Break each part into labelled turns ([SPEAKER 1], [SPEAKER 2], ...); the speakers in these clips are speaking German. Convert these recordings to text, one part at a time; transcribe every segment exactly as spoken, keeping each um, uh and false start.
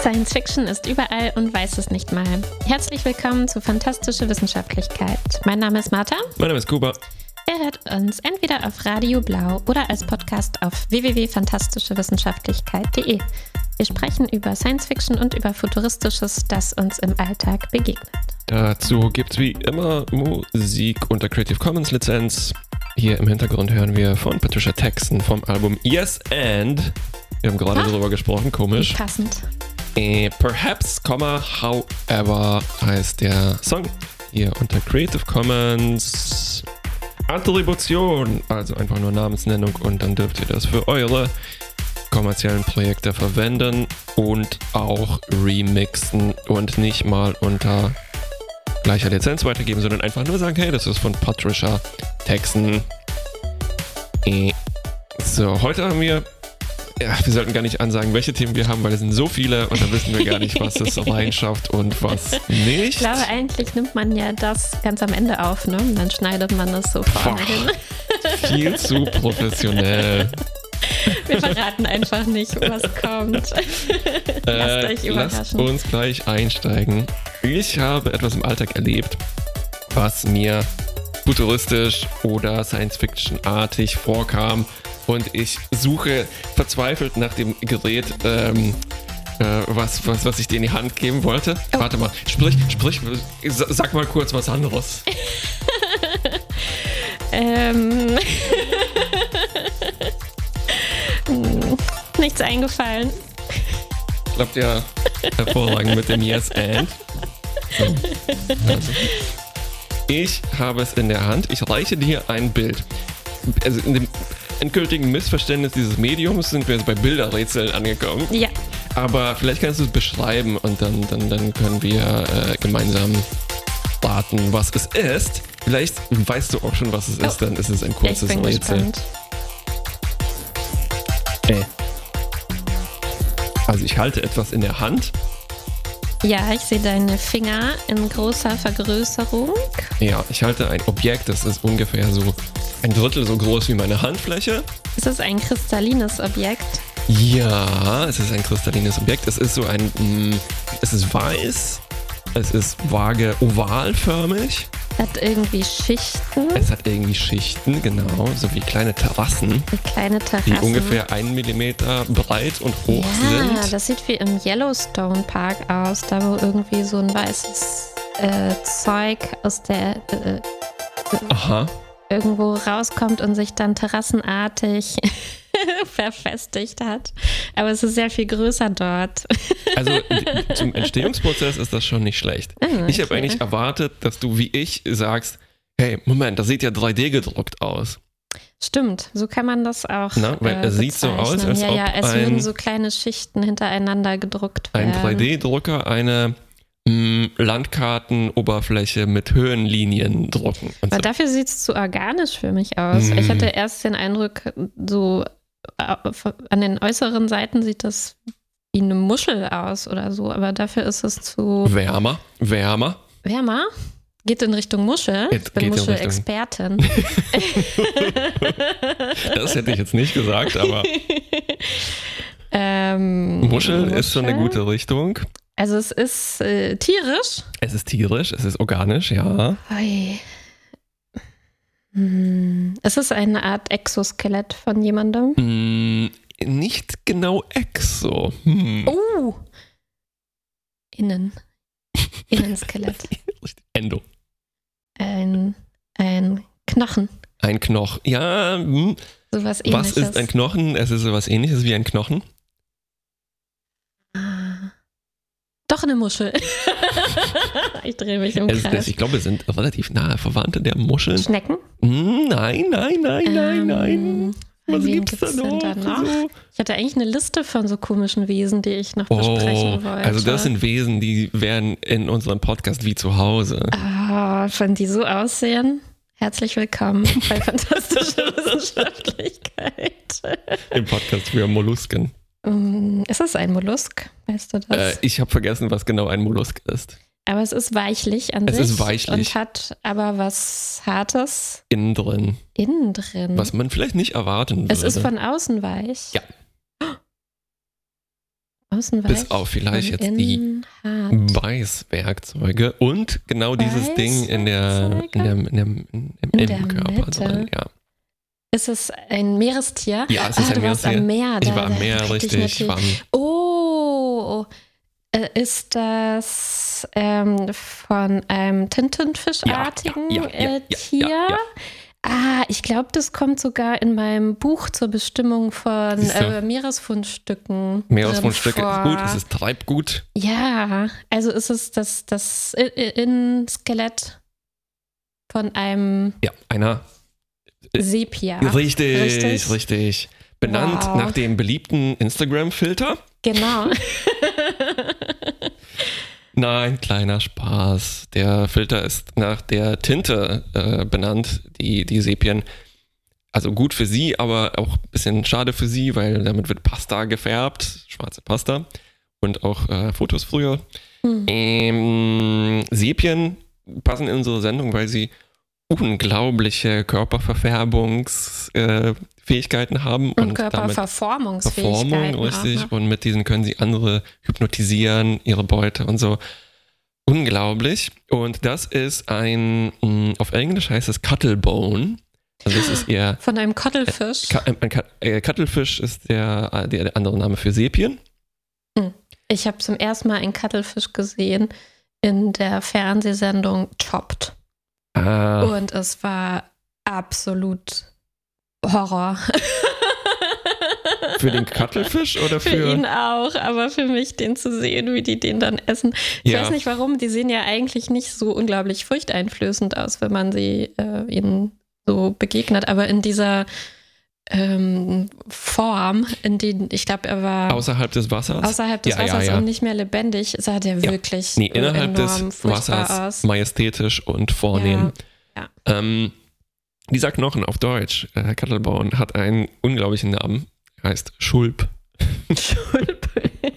[SPEAKER 1] Science Fiction ist überall und weiß es nicht mal. Herzlich willkommen zu Fantastische Wissenschaftlichkeit. Mein Name ist Martha.
[SPEAKER 2] Mein Name ist Kuba.
[SPEAKER 1] Ihr hört uns entweder auf Radio Blau oder als Podcast auf w w w punkt fantastische wissenschaftlichkeit punkt d e. Wir sprechen über Science Fiction und über Futuristisches, das uns im Alltag begegnet.
[SPEAKER 2] Dazu gibt's wie immer Musik unter Creative Commons Lizenz. Hier im Hintergrund hören wir von Patricia Texan vom Album Yes and. Wir haben gerade ah, darüber gesprochen, komisch.
[SPEAKER 1] Passend.
[SPEAKER 2] Äh, Perhaps, However heißt der Song. Hier unter Creative Commons Attribution, also einfach nur Namensnennung, und dann dürft ihr das für eure kommerziellen Projekte verwenden und auch remixen und nicht mal unter gleicher Lizenz weitergeben, sondern einfach nur sagen, hey, das ist von Patricia Texan. Äh, so, heute haben wir Ja, wir sollten gar nicht ansagen, welche Themen wir haben, weil es sind so viele und dann wissen wir gar nicht, was es reinschafft und was nicht.
[SPEAKER 1] Ich glaube, eigentlich nimmt man ja das ganz am Ende auf, ne? Und dann schneidet man das so vorne
[SPEAKER 2] Boah,
[SPEAKER 1] hin.
[SPEAKER 2] Viel zu professionell.
[SPEAKER 1] Wir verraten einfach nicht, was kommt. Lasst
[SPEAKER 2] äh,
[SPEAKER 1] euch überraschen.
[SPEAKER 2] Lasst uns gleich einsteigen. Ich habe etwas im Alltag erlebt, was mir futuristisch oder Science-Fiction-artig vorkam. Und ich suche verzweifelt nach dem Gerät, ähm, äh, was, was, was ich dir in die Hand geben wollte. Oh. Warte mal, sprich, sprich, sag mal kurz was anderes.
[SPEAKER 1] ähm. Nichts eingefallen.
[SPEAKER 2] Klappt ja hervorragend mit dem Yes and. So. Also. Ich habe es in der Hand. Ich reiche dir ein Bild. Also in dem endgültigen Missverständnis dieses Mediums sind wir jetzt bei Bilderrätseln angekommen.
[SPEAKER 1] Ja.
[SPEAKER 2] Aber vielleicht kannst du es beschreiben und dann, dann, dann können wir äh, gemeinsam raten, was es ist. Vielleicht weißt du auch schon, was es oh. ist, dann ist es ein kurzes
[SPEAKER 1] ich bin
[SPEAKER 2] Rätsel.
[SPEAKER 1] Gespannt.
[SPEAKER 2] Äh. Also ich halte etwas in der Hand.
[SPEAKER 1] Ja, ich sehe deine Finger in großer Vergrößerung.
[SPEAKER 2] Ja, ich halte ein Objekt, das ist ungefähr so ein Drittel so groß wie meine Handfläche.
[SPEAKER 1] Ist es ein kristallines Objekt?
[SPEAKER 2] Ja, es ist ein kristallines Objekt. Es ist so ein, mh, es ist weiß, es ist vage ovalförmig.
[SPEAKER 1] Hat irgendwie Schichten.
[SPEAKER 2] Es hat irgendwie Schichten, genau, so wie kleine Terrassen.
[SPEAKER 1] Wie kleine Terrassen.
[SPEAKER 2] Die ungefähr einen Millimeter breit und hoch
[SPEAKER 1] ja,
[SPEAKER 2] sind.
[SPEAKER 1] Ja, das sieht wie im Yellowstone Park aus, da wo irgendwie so ein weißes äh, Zeug aus der äh,
[SPEAKER 2] Aha.
[SPEAKER 1] irgendwo rauskommt und sich dann terrassenartig verfestigt hat. Aber es ist sehr viel größer dort.
[SPEAKER 2] Also zum Entstehungsprozess ist das schon nicht schlecht.
[SPEAKER 1] Okay.
[SPEAKER 2] Ich habe eigentlich erwartet, dass du wie ich sagst, hey, Moment, das sieht ja drei D gedruckt aus.
[SPEAKER 1] Stimmt, so kann man das auch
[SPEAKER 2] Na, weil
[SPEAKER 1] äh,
[SPEAKER 2] es sieht so aus, als
[SPEAKER 1] ja,
[SPEAKER 2] ob
[SPEAKER 1] ja, es
[SPEAKER 2] ein,
[SPEAKER 1] würden so kleine Schichten hintereinander gedruckt werden.
[SPEAKER 2] ein drei D-Drucker eine mh, Landkartenoberfläche mit Höhenlinien drucken. Und
[SPEAKER 1] Aber
[SPEAKER 2] so.
[SPEAKER 1] dafür sieht es zu organisch für mich aus.
[SPEAKER 2] Mm.
[SPEAKER 1] Ich hatte erst den Eindruck, so an den äußeren Seiten sieht das wie eine Muschel aus oder so, aber dafür ist es zu...
[SPEAKER 2] Wärmer, wärmer.
[SPEAKER 1] Wärmer? Geht in Richtung Muschel. Ich bin Muschelexpertin.
[SPEAKER 2] Das hätte ich jetzt nicht gesagt, aber
[SPEAKER 1] ähm,
[SPEAKER 2] Muschel, Muschel ist schon eine gute Richtung.
[SPEAKER 1] Also es ist äh, tierisch.
[SPEAKER 2] Es ist tierisch, es ist organisch, ja.
[SPEAKER 1] Oi. Hm. Es ist eine Art Exoskelett von jemandem.
[SPEAKER 2] Hm, nicht genau Exo. Hm.
[SPEAKER 1] Oh. Innen. Innenskelett.
[SPEAKER 2] Endo.
[SPEAKER 1] Ein, ein Knochen.
[SPEAKER 2] Ein Knochen. Ja. Hm.
[SPEAKER 1] Sowas Ähnliches.
[SPEAKER 2] Was ist ein Knochen? Es ist sowas Ähnliches wie ein Knochen.
[SPEAKER 1] Ah. Doch eine Muschel. Ich drehe mich im
[SPEAKER 2] es,
[SPEAKER 1] Kreis.
[SPEAKER 2] Es, ich glaube, wir sind relativ nahe Verwandte der Muscheln.
[SPEAKER 1] Schnecken?
[SPEAKER 2] Nein, nein, nein,
[SPEAKER 1] ähm,
[SPEAKER 2] nein, nein. Was gibt's, gibt's da noch?
[SPEAKER 1] Da noch?
[SPEAKER 2] So?
[SPEAKER 1] Ich hatte eigentlich eine Liste von so komischen Wesen, die ich noch
[SPEAKER 2] oh,
[SPEAKER 1] besprechen wollte.
[SPEAKER 2] Also das sind Wesen, die wären in unserem Podcast wie zu Hause.
[SPEAKER 1] Ah, wenn die so aussehen, herzlich willkommen bei Fantastische Wissenschaftlichkeit.
[SPEAKER 2] Im Podcast für Mollusken.
[SPEAKER 1] Ist es ein Mollusk? Weißt du das?
[SPEAKER 2] Äh, ich habe vergessen, was genau ein Mollusk ist.
[SPEAKER 1] Aber es ist weichlich an
[SPEAKER 2] es
[SPEAKER 1] sich.
[SPEAKER 2] Es ist weichlich.
[SPEAKER 1] Und hat aber was Hartes.
[SPEAKER 2] Innen drin.
[SPEAKER 1] Innen drin.
[SPEAKER 2] Was man vielleicht nicht erwarten würde.
[SPEAKER 1] Es ist von außen weich.
[SPEAKER 2] Ja.
[SPEAKER 1] Außen weich,
[SPEAKER 2] bis auf vielleicht jetzt die
[SPEAKER 1] innen hart.
[SPEAKER 2] Beißwerkzeuge und genau dieses Ding in der, in der, in der, im
[SPEAKER 1] In der
[SPEAKER 2] Innenkörper
[SPEAKER 1] Mitte.
[SPEAKER 2] drin. Ja.
[SPEAKER 1] Ist es ein Meerestier?
[SPEAKER 2] Ja, es ist
[SPEAKER 1] ah,
[SPEAKER 2] ein
[SPEAKER 1] du warst
[SPEAKER 2] Meerestier.
[SPEAKER 1] am Meer.
[SPEAKER 2] Ich
[SPEAKER 1] da-
[SPEAKER 2] war am
[SPEAKER 1] da
[SPEAKER 2] Meer,
[SPEAKER 1] frag ich
[SPEAKER 2] richtig. Ich
[SPEAKER 1] natürlich-
[SPEAKER 2] war am,
[SPEAKER 1] Oh, äh, ist das ähm, von einem Tintenfischartigen
[SPEAKER 2] Ja, ja, ja, ja,
[SPEAKER 1] äh,
[SPEAKER 2] ja,
[SPEAKER 1] Tier?
[SPEAKER 2] ja, ja.
[SPEAKER 1] Ah, ich glaube, das kommt sogar in meinem Buch zur Bestimmung von
[SPEAKER 2] Siehst du?
[SPEAKER 1] äh, Meeresfundstücken.
[SPEAKER 2] Meeresfundstücke
[SPEAKER 1] drin
[SPEAKER 2] ist
[SPEAKER 1] vor.
[SPEAKER 2] gut, es ist Treibgut.
[SPEAKER 1] Ja, also ist es das, das I- I- Innenskelett von einem
[SPEAKER 2] Ja, einer.
[SPEAKER 1] Sepia.
[SPEAKER 2] Richtig,
[SPEAKER 1] richtig?
[SPEAKER 2] richtig. Benannt
[SPEAKER 1] Wow.
[SPEAKER 2] nach dem beliebten Instagram-Filter.
[SPEAKER 1] Genau.
[SPEAKER 2] Nein, kleiner Spaß. Der Filter ist nach der Tinte äh, benannt, die, die Sepien. Also gut für sie, aber auch ein bisschen schade für sie, weil damit wird Pasta gefärbt, schwarze Pasta und auch äh, Fotos früher.
[SPEAKER 1] Hm.
[SPEAKER 2] Ähm, Sepien passen in unsere Sendung, weil sie unglaubliche Körperverfärbungsfähigkeiten äh, Fähigkeiten haben
[SPEAKER 1] Und,
[SPEAKER 2] und damit
[SPEAKER 1] Körperverformungsfähigkeiten.
[SPEAKER 2] Verformung,
[SPEAKER 1] auch,
[SPEAKER 2] richtig.
[SPEAKER 1] ne?
[SPEAKER 2] Und mit diesen können sie andere hypnotisieren, ihre Beute und so. Unglaublich. Und das ist ein, mh, auf Englisch heißt es Cuttlebone. Also das ist eher,
[SPEAKER 1] Von einem Kottelfisch.
[SPEAKER 2] Ka- ein Ka- äh, Cuttlefisch ist der, äh, der, der andere Name für Sepien.
[SPEAKER 1] Ich habe zum ersten Mal einen Cuttlefisch gesehen in der Fernsehsendung Chopped.
[SPEAKER 2] Ah,
[SPEAKER 1] Und es war absolut Horror.
[SPEAKER 2] für den Cuttlefisch oder
[SPEAKER 1] Für
[SPEAKER 2] für...
[SPEAKER 1] ihn auch, aber für mich den zu sehen, wie die den dann essen. Ich
[SPEAKER 2] Ja.
[SPEAKER 1] weiß nicht warum, die sehen ja eigentlich nicht so unglaublich furchteinflößend aus, wenn man sie äh, ihnen so begegnet. Aber in dieser ähm, Form, in die, ich glaube, er war
[SPEAKER 2] Außerhalb des Wassers?
[SPEAKER 1] außerhalb des
[SPEAKER 2] Ja, ja,
[SPEAKER 1] Wassers
[SPEAKER 2] ja.
[SPEAKER 1] und nicht mehr lebendig, sah der
[SPEAKER 2] Ja.
[SPEAKER 1] wirklich
[SPEAKER 2] Nee, innerhalb
[SPEAKER 1] enorm
[SPEAKER 2] des
[SPEAKER 1] furchtbar
[SPEAKER 2] Wassers
[SPEAKER 1] aus.
[SPEAKER 2] majestätisch und vornehm.
[SPEAKER 1] Ja,
[SPEAKER 2] Ähm, dieser Knochen auf Deutsch, äh, Cuttlebone, hat einen unglaublichen Namen. Er heißt Schulp.
[SPEAKER 1] Schulp.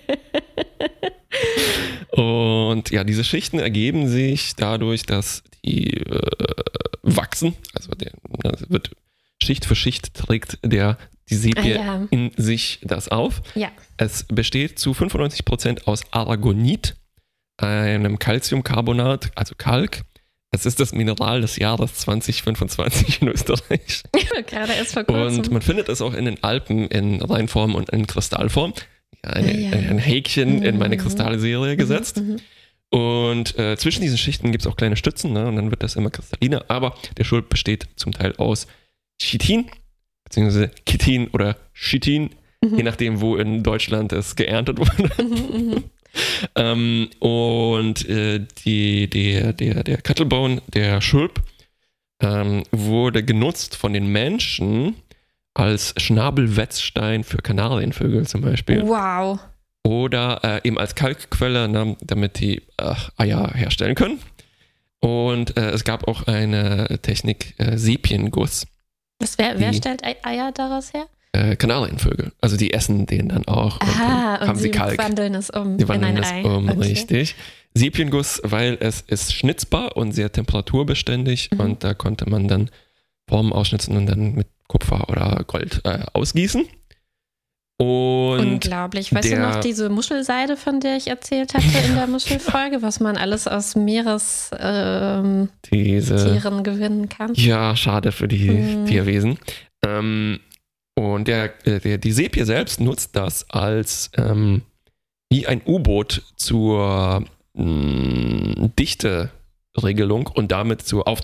[SPEAKER 2] Und ja, diese Schichten ergeben sich dadurch, dass die äh, wachsen. Also der, das wird Schicht für Schicht trägt der die Sepie
[SPEAKER 1] Ah, ja.
[SPEAKER 2] in sich das auf.
[SPEAKER 1] Ja.
[SPEAKER 2] Es besteht zu fünfundneunzig Prozent aus Aragonit, einem Calciumcarbonat, also Kalk. Es ist das Mineral des Jahres zwanzig fünfundzwanzig in Österreich.
[SPEAKER 1] Gerade erst vor kurzem.
[SPEAKER 2] Und man findet es auch in den Alpen in Reinform und in Kristallform. Ja, eine,
[SPEAKER 1] Ja, ja.
[SPEAKER 2] ein Häkchen in meine
[SPEAKER 1] Mhm.
[SPEAKER 2] Kristallserie gesetzt.
[SPEAKER 1] Mhm, mhm.
[SPEAKER 2] Und äh, zwischen diesen Schichten gibt es auch kleine Stützen, ne? Und dann wird das immer kristalliner. Aber der Schulp besteht zum Teil aus Chitin, beziehungsweise Chitin oder Chitin,
[SPEAKER 1] Mhm.
[SPEAKER 2] je nachdem, wo in Deutschland es geerntet wurde.
[SPEAKER 1] Mhm, mhm.
[SPEAKER 2] ähm, und äh, die, der, der, der Cuttlebone, der Schulp, ähm, wurde genutzt von den Menschen als Schnabelwetzstein für Kanarienvögel zum Beispiel.
[SPEAKER 1] Wow.
[SPEAKER 2] Oder äh, eben als Kalkquelle, ne, damit die äh, Eier herstellen können. Und äh, es gab auch eine Technik, äh, Sepienguss.
[SPEAKER 1] Was, wer, wer
[SPEAKER 2] Die-
[SPEAKER 1] stellt Ei- Eier daraus her?
[SPEAKER 2] Äh, Kanarienvögel. Also die essen den dann auch. Und
[SPEAKER 1] Aha,
[SPEAKER 2] dann
[SPEAKER 1] und
[SPEAKER 2] haben sie
[SPEAKER 1] sie
[SPEAKER 2] Kalk.
[SPEAKER 1] wandeln es um
[SPEAKER 2] Die wandeln
[SPEAKER 1] in
[SPEAKER 2] das
[SPEAKER 1] ein Ei.
[SPEAKER 2] um,
[SPEAKER 1] Okay.
[SPEAKER 2] richtig. Sepienguss, weil es ist schnitzbar und sehr temperaturbeständig
[SPEAKER 1] Mhm.
[SPEAKER 2] und da konnte man dann Formen ausschnitzen und dann mit Kupfer oder Gold äh, ausgießen. Und
[SPEAKER 1] Unglaublich. Weißt du
[SPEAKER 2] der-
[SPEAKER 1] noch diese Muschelseide, von der ich erzählt hatte in der Muschelfolge, was man alles aus Meerestieren ähm,
[SPEAKER 2] diese...
[SPEAKER 1] Tieren gewinnen kann?
[SPEAKER 2] Ja, schade für die
[SPEAKER 1] Hm.
[SPEAKER 2] Tierwesen. Ähm, und der, äh, der, die Sepie selbst nutzt das als ähm, wie ein U-Boot zur mh, Dichteregelung und damit zur Auf